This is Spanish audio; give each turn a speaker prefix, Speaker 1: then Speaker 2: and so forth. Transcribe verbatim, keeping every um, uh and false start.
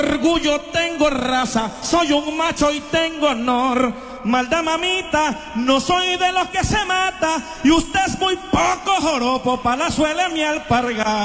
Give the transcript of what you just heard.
Speaker 1: orgullo, tengo raza, soy un macho y tengo honor. Maldad mamita, no soy de los que se mata, y usted es muy poco joropo, para la suela mi alpargata.